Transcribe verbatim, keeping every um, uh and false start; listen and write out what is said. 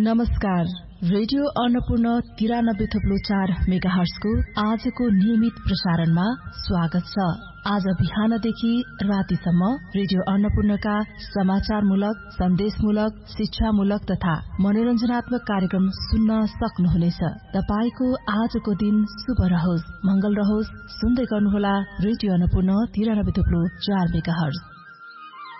नमस्कार। रेडियो अन्नपूर्ण तिरानब्बे थप्लो चार मेगाहर्जको आजको नियमित प्रसारणमा स्वागत छ। आज बिहानदेखि रातिसम्म रेडियो अन्नपूर्णका समाचारमूलक, सन्देशमूलक, शिक्षामूलक तथा मनोरञ्जनात्मक कार्यक्रम सुन्न सक्नुहुनेछ। तपाईको आजको दिन शुभ रहोस्, मंगल रहोस्। सुन्दै गर्नुहोला रेडियो अन्नपूर्ण तिरानब्बे थप्लो चार मेगाहर्ज।